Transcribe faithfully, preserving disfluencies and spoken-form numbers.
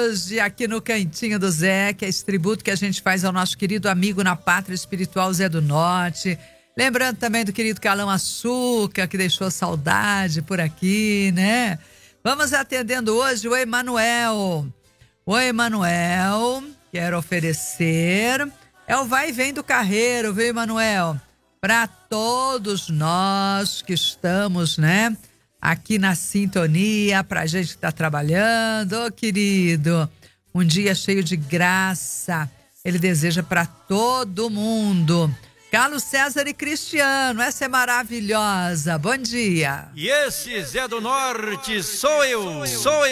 hoje aqui no Cantinho do Zé, que é esse tributo que a gente faz ao nosso querido amigo na pátria espiritual Zé do Norte. Lembrando também do querido Calão Açúcar, que deixou saudade por aqui, né? Vamos atendendo hoje o Emanuel. O Emanuel quer oferecer, é o vai e vem do carreiro, viu, Emanuel? Para todos nós que estamos, né, aqui na sintonia, pra gente que tá trabalhando, ô querido, um dia cheio de graça, ele deseja para todo mundo. Carlos César e Cristiano, essa é maravilhosa, bom dia. E esse Zé do Norte sou eu, sou eu.